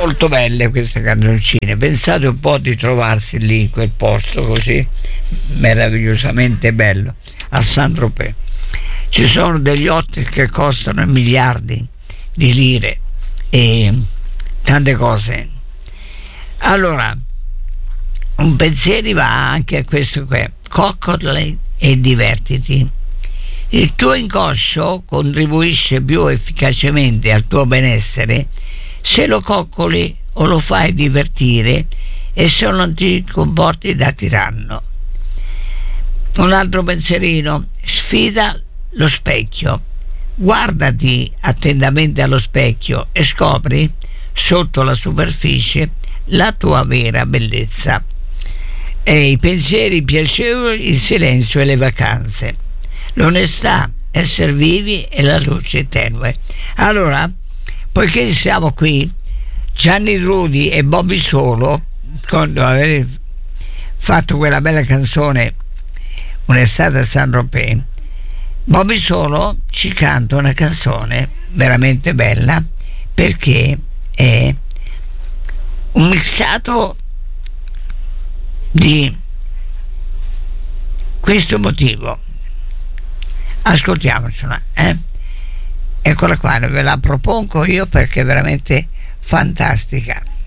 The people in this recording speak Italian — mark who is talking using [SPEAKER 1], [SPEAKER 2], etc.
[SPEAKER 1] molto belle queste canzoncine. Pensate un po' di trovarsi lì in quel posto così meravigliosamente bello a Saint-Tropez. Ci sono degli hotel che costano miliardi di lire e tante cose. Allora, un pensiero va anche a questo qui: coccole e divertiti. Il tuo inconscio contribuisce più efficacemente al tuo benessere se lo coccoli o lo fai divertire e se non ti comporti da tiranno. Un altro pensierino: sfida lo specchio. Guardati attentamente allo specchio e scopri sotto la superficie la tua vera bellezza. E i pensieri piacevoli, il silenzio e le vacanze, l'onestà, essere vivi e la luce tenue. Allora, poiché siamo qui, Gianni Rudi e Bobby Solo, con aver fatto quella bella canzone Un'estate a Saint-Tropez, Bobby Solo ci canta una canzone veramente bella, perché è un mixato di questo motivo. Ascoltiamocela, eccola qua, ve la propongo io perché è veramente fantastica.